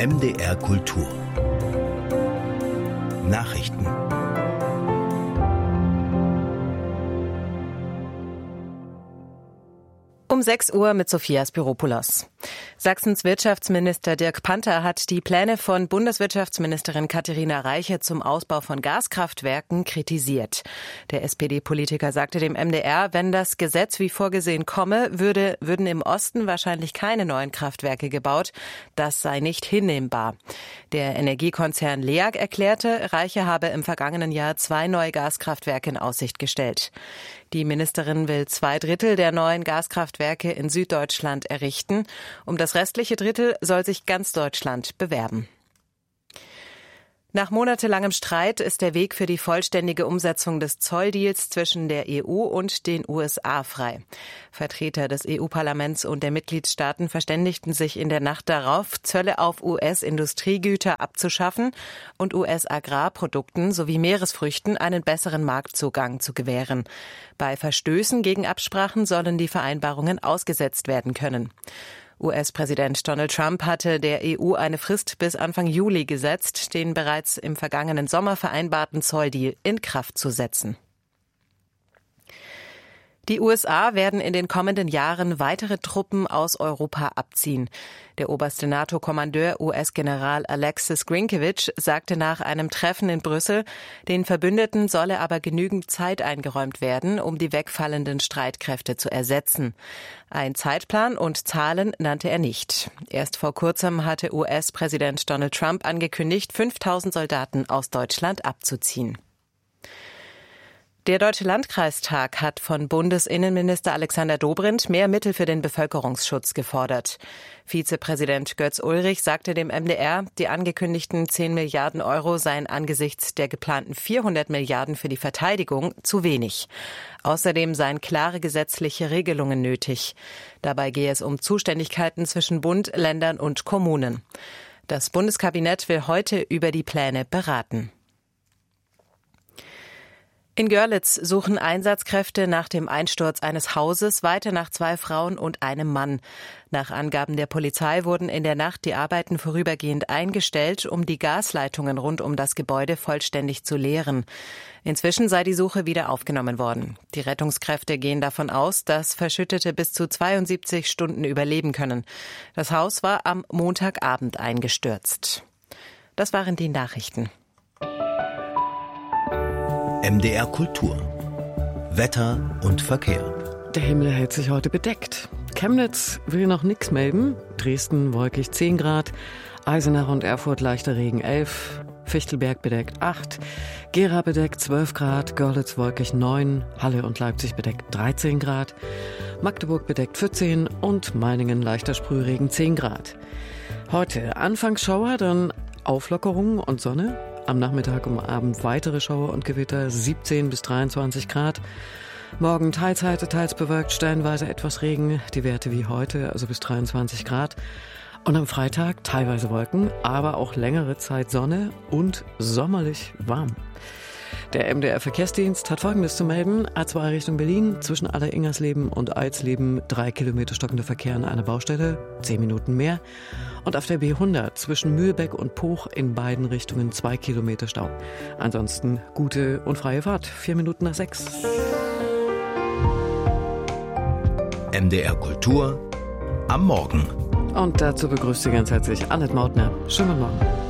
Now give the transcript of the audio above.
MDR Kultur Nachrichten. Um 6 Uhr mit Sophia Spiropoulos. Sachsens Wirtschaftsminister Dirk Panther hat die Pläne von Bundeswirtschaftsministerin Katharina Reiche zum Ausbau von Gaskraftwerken kritisiert. Der SPD-Politiker sagte dem MDR, wenn das Gesetz wie vorgesehen komme, würden im Osten wahrscheinlich keine neuen Kraftwerke gebaut. Das sei nicht hinnehmbar. Der Energiekonzern LEAG erklärte, Reiche habe im vergangenen Jahr 2 neue Gaskraftwerke in Aussicht gestellt. Die Ministerin will 2/3 der neuen Gaskraftwerke in Süddeutschland errichten. Um das restliche Drittel soll sich ganz Deutschland bewerben. Nach monatelangem Streit ist der Weg für die vollständige Umsetzung des Zolldeals zwischen der EU und den USA frei. Vertreter des EU-Parlaments und der Mitgliedstaaten verständigten sich in der Nacht darauf, Zölle auf US-Industriegüter abzuschaffen und US-Agrarprodukten sowie Meeresfrüchten einen besseren Marktzugang zu gewähren. Bei Verstößen gegen Absprachen sollen die Vereinbarungen ausgesetzt werden können. US-Präsident Donald Trump hatte der EU eine Frist bis Anfang Juli gesetzt, den bereits im vergangenen Sommer vereinbarten Zolldeal in Kraft zu setzen. Die USA werden in den kommenden Jahren weitere Truppen aus Europa abziehen. Der oberste NATO-Kommandeur US-General Alexis Grinkewitsch sagte nach einem Treffen in Brüssel, den Verbündeten solle aber genügend Zeit eingeräumt werden, um die wegfallenden Streitkräfte zu ersetzen. Ein Zeitplan und Zahlen nannte er nicht. Erst vor kurzem hatte US-Präsident Donald Trump angekündigt, 5.000 Soldaten aus Deutschland abzuziehen. Der Deutsche Landkreistag hat von Bundesinnenminister Alexander Dobrindt mehr Mittel für den Bevölkerungsschutz gefordert. Vizepräsident Götz Ulrich sagte dem MDR, die angekündigten 10 Milliarden Euro seien angesichts der geplanten 400 Milliarden für die Verteidigung zu wenig. Außerdem seien klare gesetzliche Regelungen nötig. Dabei gehe es um Zuständigkeiten zwischen Bund, Ländern und Kommunen. Das Bundeskabinett will heute über die Pläne beraten. In Görlitz suchen Einsatzkräfte nach dem Einsturz eines Hauses weiter nach 2 Frauen und einem Mann. Nach Angaben der Polizei wurden in der Nacht die Arbeiten vorübergehend eingestellt, um die Gasleitungen rund um das Gebäude vollständig zu leeren. Inzwischen sei die Suche wieder aufgenommen worden. Die Rettungskräfte gehen davon aus, dass Verschüttete bis zu 72 Stunden überleben können. Das Haus war am Montagabend eingestürzt. Das waren die Nachrichten. MDR Kultur Wetter und Verkehr. Der Himmel hält sich heute bedeckt. Chemnitz will noch nichts melden. Dresden wolkig 10 Grad. Eisenach und Erfurt leichter Regen 11. Fichtelberg bedeckt 8. Gera bedeckt 12 Grad. Görlitz wolkig 9. Halle und Leipzig bedeckt 13 Grad. Magdeburg bedeckt 14 und Meiningen leichter Sprühregen 10 Grad. Heute anfangs Schauer, dann Auflockerungen und Sonne. Am Nachmittag und Abend weitere Schauer und Gewitter, 17 bis 23 Grad. Morgen teils heiter, teils bewölkt, stellenweise etwas Regen, die Werte wie heute, also bis 23 Grad. Und am Freitag teilweise Wolken, aber auch längere Zeit Sonne und sommerlich warm. Der MDR-Verkehrsdienst hat Folgendes zu melden. A2 Richtung Berlin, zwischen Alleringersleben und Eidsleben 3 Kilometer stockender Verkehr an einer Baustelle, 10 Minuten mehr. Und auf der B100 zwischen Mühlbeck und Poch in beiden Richtungen 2 Kilometer Stau. Ansonsten gute und freie Fahrt, 4 Minuten nach 6. MDR Kultur am Morgen. Und dazu begrüßt Sie ganz herzlich Annette Mautner. Schönen guten Morgen.